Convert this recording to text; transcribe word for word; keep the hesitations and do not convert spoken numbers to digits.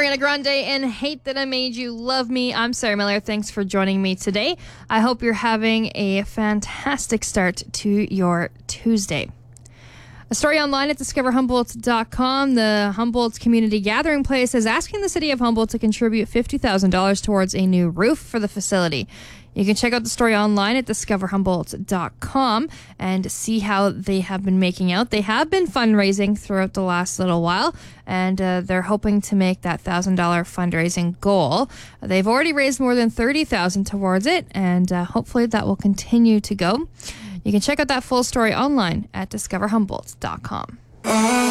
Ariana Grande and Hate That I Made You Love Me. I'm Sarah Miller. Thanks for joining me today. I hope you're having a fantastic start to your Tuesday. A story online at discover humboldt dot com. The Humboldt Community Gathering Place is asking the city of Humboldt to contribute fifty thousand dollars towards a new roof for the facility. You can check out the story online at discover humboldt dot com and see how they have been making out. They have been fundraising throughout the last little while, and uh, they're hoping to make that one thousand dollars fundraising goal. They've already raised more than thirty thousand dollars towards it, and uh, hopefully that will continue to go. You can check out that full story online at discover humboldt dot com.